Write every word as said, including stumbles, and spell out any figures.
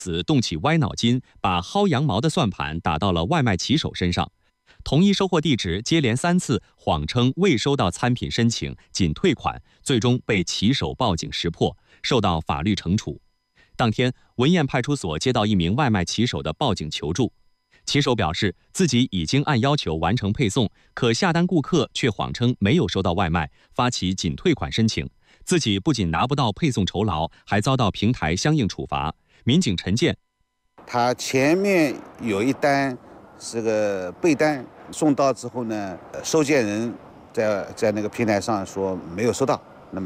子动起歪脑筋，把薅羊毛的算盘打到了外卖骑手身上。同一收货地址接连三次谎称未收到餐品申请，仅退款，最终被骑手报警识破，受到法律惩处。当天，文堰派出所接到一名外卖骑手的报警求助，骑手表示自己已经按要求完成配送，可下单顾客却谎称没有收到外卖，发起仅退款申请。自己不仅拿不到配送酬劳，还遭到平台相应处罚。民警陈建， 他前面有一单是个备单，送到之后呢，收件人在在那个平台上说没有收到，